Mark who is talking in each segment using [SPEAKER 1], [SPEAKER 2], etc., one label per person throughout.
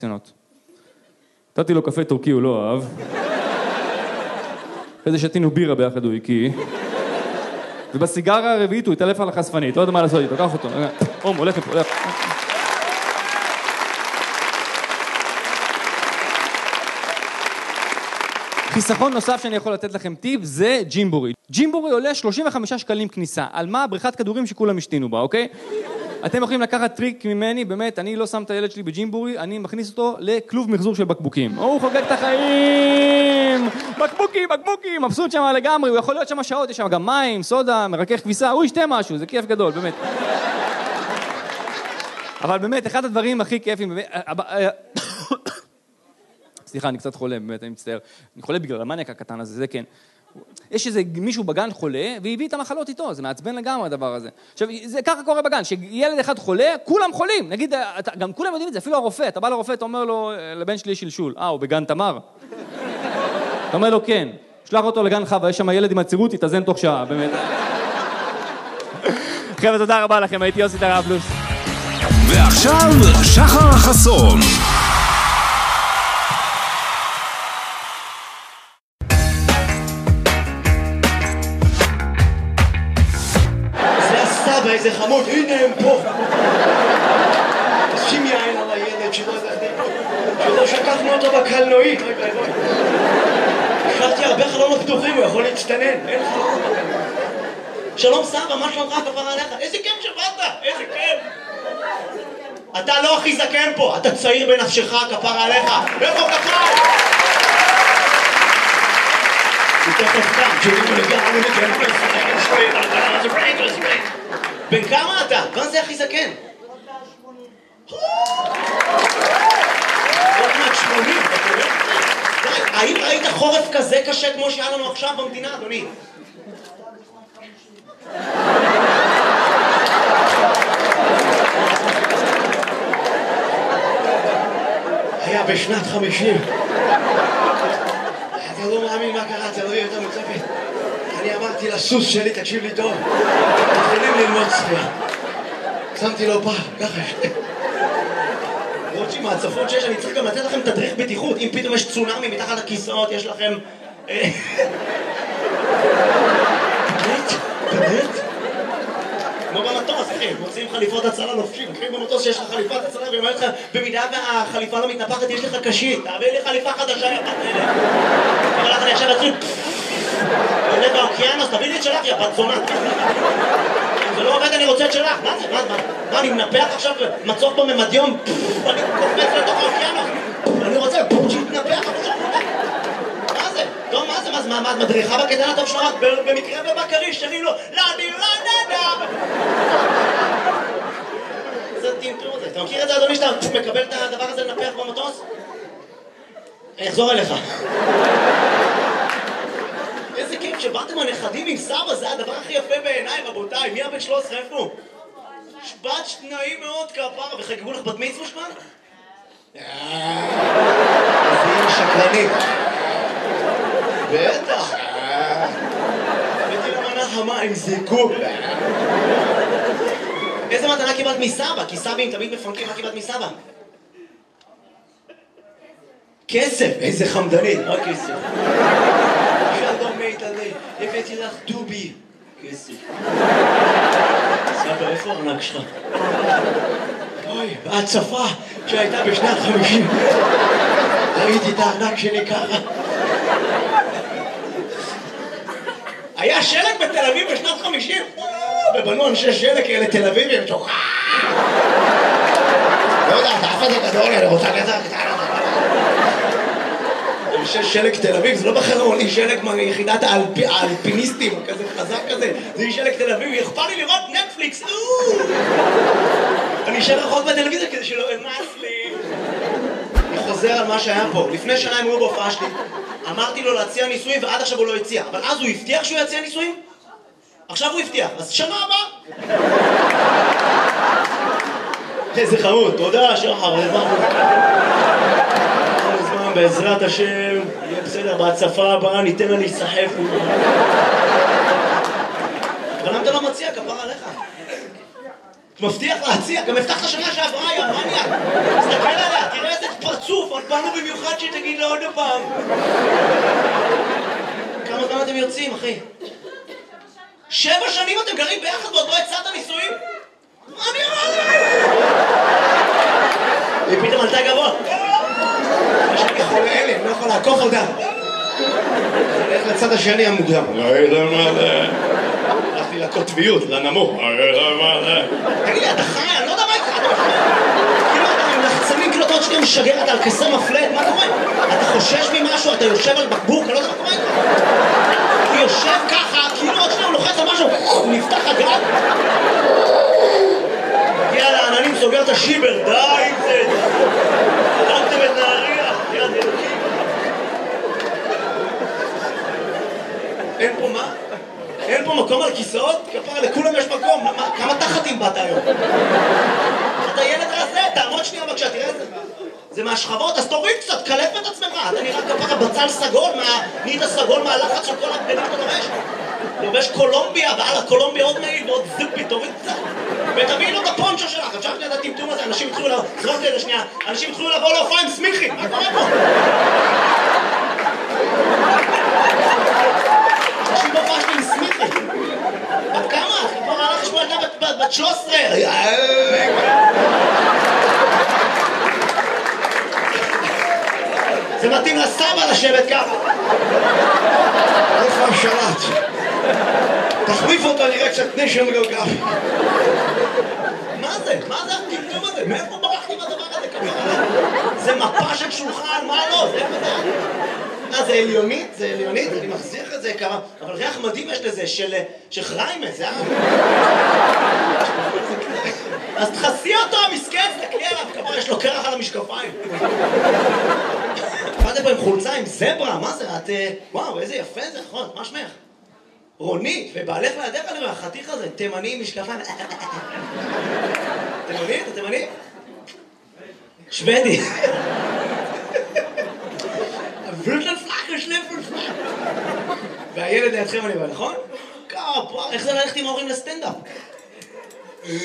[SPEAKER 1] נתתי לו קפה טורקי, הוא לא אהב. אחרי זה שתינו בירה ביחד, הוא הקיא. ובסיגרה הרביעית הוא התעלף על החשפנית, לא יודע מה לעשות איתו, קח אותו. הולך לפה, הולך. חיסכון נוסף שאני יכול לתת לכם טיפ זה ג'ימבורי. ג'ימבורי עולה 35 שקלים כניסה. על מה? בריכת כדורים שכולם השתינו בה, אוקיי? אתם יכולים לקחת טריק ממני, באמת, אני לא שם את הילד שלי בג'ימבורי, אני מכניס אותו לכלוב מחזור של בקבוקים. הוא חוגג את החיים! בקבוקים, בקבוקים! מבסוט שם לגמרי, הוא יכול להיות שם שעות, יש שם גם מים, סודה, מרכך כביסה, הוא ישתה משהו, זה כיף גדול, באמת. אבל באמת, אחד הדברים הכי כיפים, סליחה, אני קצת חולה, באמת, אני מצטער. אני חולה בגלל המניאק הקטן הזה, זה כן. יש איזה מישהו בגן חולה, והביא את המחלות איתו, זה מעצבן לגמרי הדבר הזה. עכשיו, זה ככה קורה בגן, שילד אחד חולה, כולם חולים. נגיד, גם כולם יודעים את זה, אפילו הרופא, אתה בא לרופא, אתה אומר לו, לבן שלי יש שלשול. הוא בגן תמר? אתה אומר לו, כן. שלח אותו לגן חווה, יש שם ילד עם עצירות, תתאזן תוך שעה, באמת. חבר'ה, תודה רבה לכם, הייתי יוסי טרפלוס.
[SPEAKER 2] ועכשיו, שחר חסון.
[SPEAKER 3] איזה חמוד, הנה הם פה. שים יין על הילד שלא שקחנו אותו בקלנועית. השארתי הרבה חלונות פתוחים, הוא יכול להצטנן. אין חלונות בקלנועית. שלום סבא, מה שלומך כפר עליך? איזה כיף שבאת, איזה כיף. אתה לא הכי זקן פה, אתה צעיר בנפשך כפר עליך. איפה כפר? הוא תכף קם, בן כמה אתה? מה זה הכי זקן? עוד מעט 80, אתה קורא? האם ראית חורף כזה קשה כמו שהיה לנו עכשיו במדינה, אדוני? היה בשנת 50. אתה לא מאמין מה קרה, אתה לא יודע יותר מצפת. אני אמרתי לסוס שלי, תקשיב לי טוב, מתחילים ללמוד שחייה. שמתי לו פעם, ככה רוטשי, מהצפות שיש, אני צריך גם לתת לכם תדריך בטיחות. אם פתאום יש צונאמי מתחת לכיסאות, יש לכם... באמת? כמו במטוס, אחי, מוצאים חליפות הצלה לובשים. אחי, במטוס שיש לך חליפת הצלה, ואומר לך, במידה והחליפה לא מתנפחת, יש לך קשית. תעביר לי חליפה חדשה, יא בת מלך. אבל אני עכשיו אתחיל... עולה באוקיינוס, תביא לי את שלך, יא בת זונה. אם זה לא עובד, אני רוצה את שלך. מה זה? מה, אני מנפח עכשיו מצוף בממדיום? אני קופץ לתוך האוקיינוס. אני רוצה שיתנפח. מה זה? טוב, מה זה? מה, מדריכה בקטן הטוב שלך? במקרה ובקריש, שרי לו, לדי, זה טינטור הזה. אתה מכיר את זה, אדוני, שאתה מקבל את הדבר הזה לנפח במטוס? אני אחזור אליך. איזה כיף שבאתם הנכדים עם סבא, זה הדבר הכי יפה בעיניי, רבותיי. מי הבן 13, איפה? שבת שניים מאוד כפרה, וחגגו לך בת מצווה שמן? אז היא שקרנית. בטח. הבאתי למנה חמה עם זיקוק. איזה מתנה קיבלת מסבא? כי סבים תמיד מפנקים, מה קיבלת מסבא? כסף, איזה חמדנית, רק כסף. שלום מיטלי, הבאתי לך דובי. כסף. סבא, איפה הארנק שלך? אוי, בהצפה שהייתה בשנת 50. ראיתי את הארנק שלי ככה. היה שלג בתל אביב בשנת 50. ובנו אנשי שלג כאלה תל אביבים. לא יודע, אתה אף אחד גדול, אני רוצה כזה קטנה. אנשי שלג תל אביב, זה לא בחרון, היא שלג מיחידת האלפיניסטים, כזה חזק כזה. זה היא שלג תל אביב, אכפת לי לראות נטפליקס. אני אשאר רחוק בטלוויזיה כדי שלא אמס לי. אני חוזר על מה שהיה פה. לפני שנה הם היו בהופעה שלי. אמרתי לו להציע ניסויים ועד עכשיו הוא לא הציע. אבל אז הוא הבטיח שהוא יציע ניסויים? עכשיו הוא הבטיח, אז שנה הבאה. איזה חמוד, תודה שחר, הזמן בעזרת השם, יהיה בסדר, בהצפה הבאה ניתן לה להיסחף. אבל למה אתה לא מציע, כפר עליך? מבטיח להציע, גם הבטחת שנה שעברה, יא מניאק. תסתכל עליה, תראה איזה אבל באנו במיוחד שתגיד לו עוד פעם. כמה זמן אתם יוצאים, אחי? 7 שנים אתם גרים ביחד ועוד לא הצעת נישואים? מה אני אומר? ופתאום עלתה גבוה. יש לי חולה אלה, אני לא יכול לעקוף אותה. הולך לצד השני המוקדם. הלכתי לקוטביות, לנמוך. תגיד לי, אתה חי? אני לא יודע מה איתך. כאילו אתה עם לחצנים, כאילו אתה עוד שנייה משגר, אתה על כסר מפלט, מה קורה? אתה חושש ממשהו, אתה יושב על בקבוק, אני לא יודע מה קורה איתך. הוא יושב ככה, כאילו עוד שנייה הוא לוחץ על משהו, הוא נפתח הגב. הגיע לעננים, סוגר את השיבר, די עם זה. הרגתם את נהריה, יד אלוקים. אין פה מה? אין פה מקום על כיסאות? כפרה, לכולם יש מקום. כמה תחתים באת היום? אתה ילד רזה, תעמוד שנייה בבקשה, תראה את זה. זה מהשכבות, אז תוריד קצת, קלף את עצמך. אתה נראה כפרה בצל סגול, נהיית סגול מהלחץ של כל הבגדים שאתה לובש. לובש קולומביה, ועל הקולומביה עוד מעיל ועוד זיפי, תוריד קצת. ותביאי לו את הפונצ'ו שלך, אפשר שנייה את הטמטום הזה, אנשים התחילו לבוא להופעה עם סמיכי. מה קורה פה? אנשים בהופעה שלי עם סמיכי. בת כמה? כבר הלך לשמוע ילדה בת 13. זה מתאים לסבא לשבת ככה. איפה השלט? תחליף אותו, נראה קצת נשם גיאוגרפי. מה זה? מה זה הטמטום הזה? מאיפה ברחתי בדבר הזה? זה מפה של שולחן, מה לא? זה איפה זה? זה עליונית? זה עליונית? אני מחזיר את זה כמה... אבל ריח מדהים יש לזה, של חריימה, זה אז תחסי אותו, המסכן, תקלי עליו, כמה יש לו קרח על המשקפיים. באתם פה עם חולצה, עם זברה, מה זה? את... וואו, איזה יפה זה, נכון, מה שמך? רונית, ובעלך לידך אני רואה, החתיך הזה, תימני עם משקפיים. תימני? אתה תימני? שוודי. והילד לידכם אני בא, נכון? איך זה ללכת עם ההורים לסטנדאפ? איך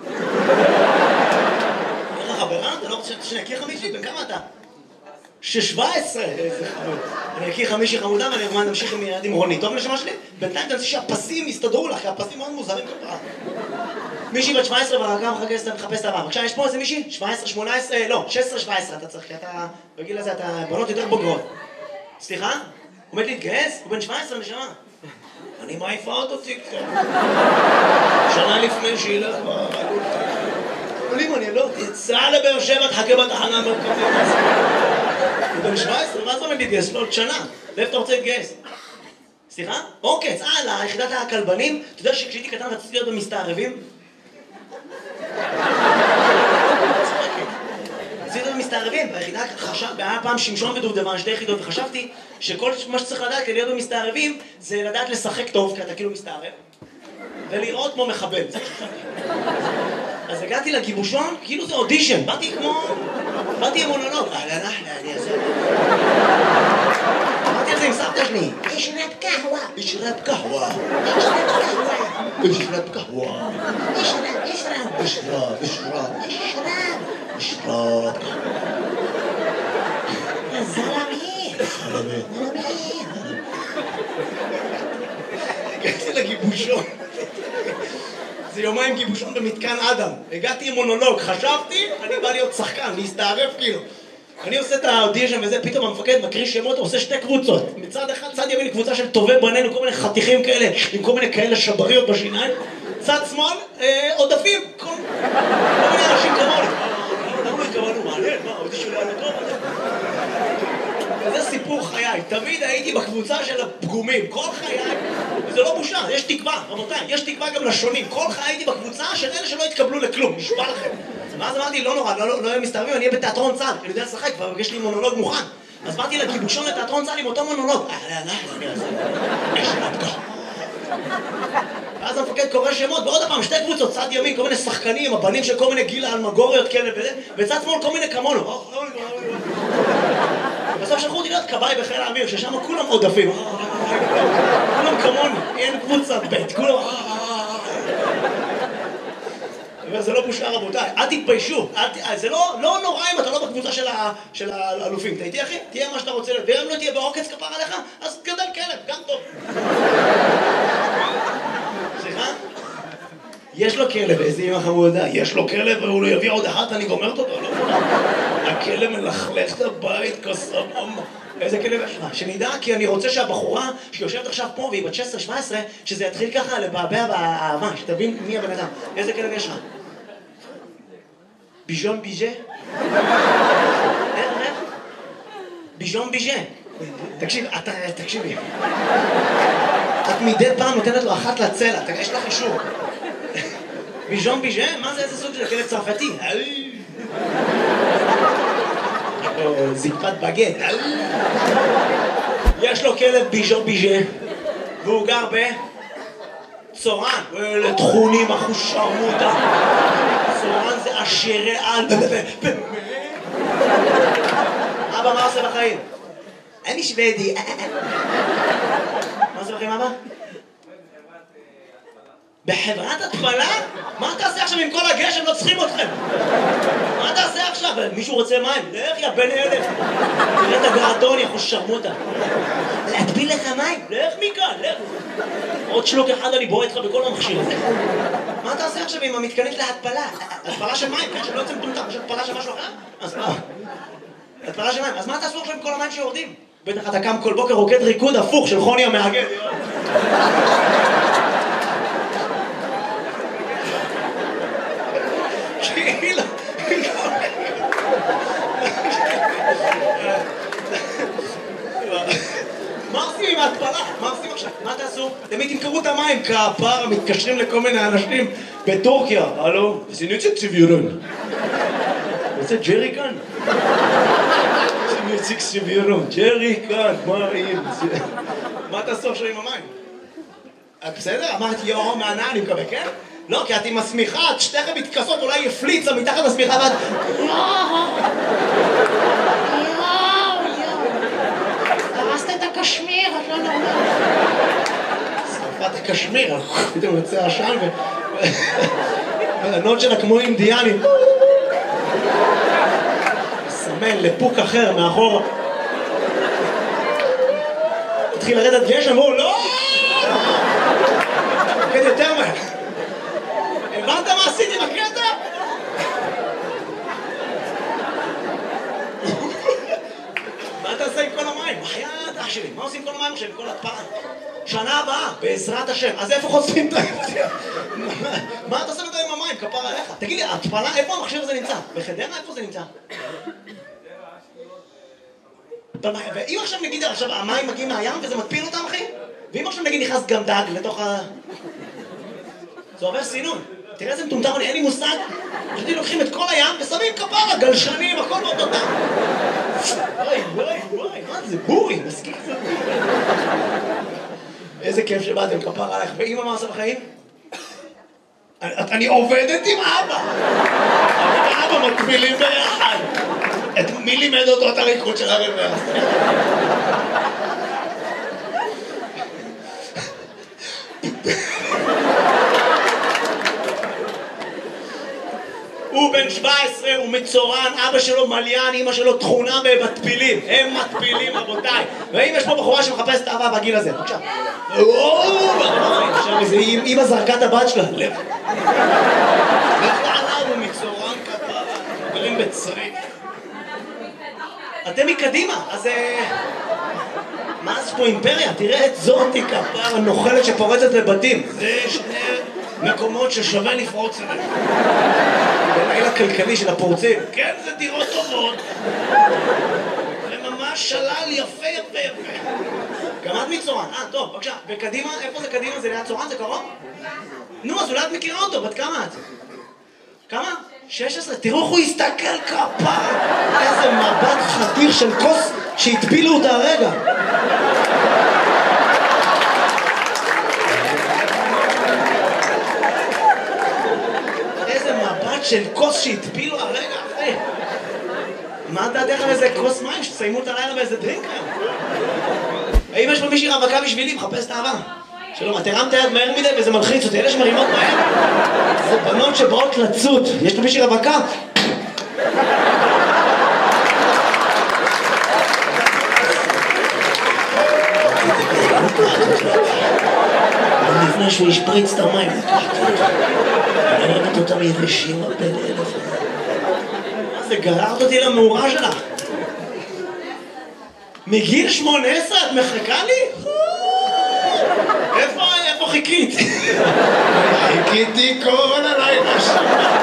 [SPEAKER 3] החברה? אתה לא רוצה שנכיר 50? בן כמה אתה? 17! איזה חמוד. אני אכיר 50 חמודה ואני ארמן נמשיך עם רונית. טוב נשמה שלי? בינתיים תנסי שהפסים יסתדרו לך, כי הפסים מאוד מוזרים כפרה. מישהי בת 17 והרגע מחפש את הבא. בבקשה, יש פה איזה מישהי? 17, 18, לא, 16-17 אתה צריך, כי אתה, בגיל הזה אתה בנות יותר בוגרות. סליחה? עומד להתגייס? הוא בן 17 נשמה. אני מעיפה אותו קצת. שנה לפני שילך אני לא, תצא לבאר שבע, תחכה בתחנה בקפה. הוא בן 17, מה זה עומד להתגייס? לא עוד שנה. לאיפה אתה רוצה להתגייס? סליחה? אוקיי, ליחידת הכלבנים. אתה יודע שכשהייתי קטן רציתי להיות במסתערבים? רציתי להיות במסתערבים. ביחידה היה פעם שמשון ודובדבן, 2 יחידות, וחשבתי שכל מה שצריך לדעת כדי להיות במסתערבים זה לדעת לשחק טוב, כי אתה כאילו מסתערב, ולראות כמו מחבל. אז הגעתי לגיבושון, כאילו זה אודישן, באתי עם מונולוג. אני אעשה. באתי על זה עם סבתא שלי. אשרת קהווה. אשרת קהווה. אשרת קהווה. אשרת. זלמי. הגעתי לגיבושון. זה יומיים גיבושון במתקן אדם. הגעתי עם מונולוג, חשבתי, אני בא להיות שחקן, להסתערף כאילו. אני עושה את האודישן וזה, פתאום המפקד מקריא שמות, עושה 2 קבוצות. מצד אחד, צד ימין קבוצה של טובי בנינו, כל מיני חתיכים כאלה, עם כל מיני כאלה שבריות בשיניים. צד שמאל, עודפים, כל מיני אנשים כמוני. למה לא התכוונו? מעניין, מה, האודישן לא היה טוב? וזה סיפור חיי, תמיד הייתי בקבוצה של הפגומים, כל חיי, וזה לא בושה, יש תקווה, רבותיי, יש תקווה גם לשונים, כל חיי הייתי בקבוצה של אלה שלא התקבלו לכלום, נשבע לכם. ואז אמרתי, לא נורא, לא יהיה מסתערבים, אני אהיה בתיאטרון צה"ל, אני יודע לשחק, כבר יש לי מונולוג מוכן. אז באתי לגיבושון לתיאטרון צה"ל עם אותו מונולוג. ואז המפקד קורא שמות, ועוד הפעם 2 קבוצות, צד ימין, כל מיני שחקנים, הבנים של כל מיני גיל אלמגוריות כאלה וזה, וצד שמאל כל מיני כמונו. בסוף שלחו אותי להיות כבאי בחיל האוויר, ששם כולם עודפים. כולם כמוני, אין קבוצה ב', כולם... זה לא בושה רבותיי, אל תתביישו, זה לא נורא אם אתה לא בקבוצה של האלופים, אתה איתי אחי? תהיה מה שאתה רוצה, ואם לא תהיה בעוקץ כפר עליך, אז גדל כלב, גם טוב. סליחה? יש לו כלב, איזה אמא חמודה, יש לו כלב והוא לא יביא עוד אחת, אני גומרת אותו, לא? הכלב מלכלך את הבית כסמום. איזה כלב יש לך? שנדע, כי אני רוצה שהבחורה שיושבת עכשיו פה והיא בת 16-17, שזה יתחיל ככה לבעבע באהבה, שתבין מי הבן אדם. איזה כלב יש לך? ביז'ון ביז'ה? איך? ביז'ון ביז'ה. תקשיבי. את מדי פעם נותנת לו אחת לצלע, יש לך אישור. ביז'ון ביז'ה? מה זה איזה סוג של כלב צרפתי? זקפת בגט. יש לו כלב ביז'ון ביז'ה והוא גר בצורן. לתכונים אחוש שרמוטה. צורן זה עשירי על. אבא, מה עושה בחיים? אני שוודי. מה עושה בחיים אבא? בחברת התפלה? מה תעשה עכשיו עם כל הגשם? לא צריכים אתכם. מה תעשה עכשיו? מישהו רוצה מים? לך יא בן אלף. תראה את הגרדון, יא חוש שרמוטה. להטביל לך מים? לך מכאן, לך. עוד שלוק אחד אני בועט לך בכל המכשיר הזה. מה תעשה עכשיו עם המתקנית להתפלה? התפלה של מים, כן? שלא יוצא מטומטם. יש התפלה של משהו אחר? אז מה? התפלה של מים. אז מה תעשו עכשיו עם כל המים שיורדים? בטח אתה קם כל בוקר רוקד ריקוד הפוך של חוני המהגד. מה עושים עם ההתפלה? מה עושים עכשיו? מה תעשו? למי תמכרו את המים? כפר, מתקשרים לכל מיני אנשים בטורקיה. הלו? זה נציג ציבירון. זה ג'רי כאן? זה נציג ציבירון. ג'רי כאן, מה אם? מה תעשו עכשיו עם המים? בסדר? אמרתי יאו מענה, אני מקווה, כן? לא, כי את עם השמיכה, את שתיכם מתכסות, אולי יפליצה מתחת לשמיכה ואת...
[SPEAKER 4] הרסת את הקשמיר, את לא נורמלית.
[SPEAKER 3] שרפת הקשמיר, פתאום יוצא עשן והנוד שלה כמו אינדיאנים. סמן לפוק אחר מאחור. התחיל לרדת גשם, אמרו, לא! כן, יותר מהר. הבנת מה עשיתי בקטע? מה תעשה עם כל המים? בחייאת אח שלי, מה עושים עם כל המים עכשיו, עם כל התפלה? שנה הבאה, בעזרת השם. אז איפה חושפים את ההפתיע? מה אתה עושה עם המים? כפר עליך. תגיד לי, התפלה, איפה המכשיר הזה נמצא? בחדרה? איפה זה נמצא? ואם עכשיו נגיד, עכשיו המים מגיעים מהים וזה מטפיל אותם, אחי? ואם עכשיו נגיד נכנס גם דג לתוך ה... זה עובר סינון. תראה איזה מטומטם, אין לי מושג. פשוט לוקחים את כל הים ושמים כפרה, גלשנים, הכל באותו דם. וואי, מה זה? בורי, מסכים את זה. איזה כיף שבאתם, כפרה עליך. ואמא מה עושה בחיים? אני עובדת עם אבא. אני ואבא מקבילים ביחד. מי לימד אותו את הריקוד של הרוורס? הוא בן 17, הוא מצורן, אבא שלו מליין, אמא שלו תכונה במטפילים. הם מטפילים, רבותיי. ואם יש פה בחורה שמחפשת אהבה בגיל הזה, בבקשה. עכשיו איזה אמא זרקה את הבת שלה. לב. ועליו הוא מצורן כפרה, גרים בצריף. אתם מקדימה, אז... מה זה פה אימפריה? תראה את זאתי כפרה נוחלת שפורצת לבתים. זה שני מקומות ששווה לפרוץ אליהם. בליל הכלכלי של הפורצים. כן, זה דירות טובות. זה ממש שלל יפה. גם את מצורן. טוב, בבקשה. וקדימה, איפה זה קדימה? זה ליד צורן? זה קרוב? נו, אז אולי את מכירה אותו. בת כמה את? כמה? 16. תראו איך הוא הסתכל כפרה. איזה מבט חתיך של כוס שהטפילו אותה הרגע. של כוס שהטפילו הרגע, אחי. מה דעתך על איזה כוס מים שתסיימו את הלילה באיזה דרינק היום? האם יש פה מישהי רווקה בשבילי? מחפש את האהבה. שלום, את הרמת יד מהר מדי וזה מלחיץ אותי, אלה שמרימות מהר זה בנות שבאות לצוד, יש פה מישהי רווקה? לפני שהוא ישפריץ את המים, אני אוהבת אותם יבשים הרבה לאלף. מה זה, גררת אותי למאורה שלך? מגיל 18 את מחכה לי? איפה חיכית? חיכיתי כל הלילה שלה.